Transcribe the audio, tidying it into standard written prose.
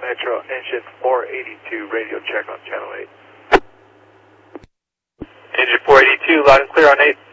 Metro, engine 482, radio check on channel 8. Engine 482, loud and clear on 8.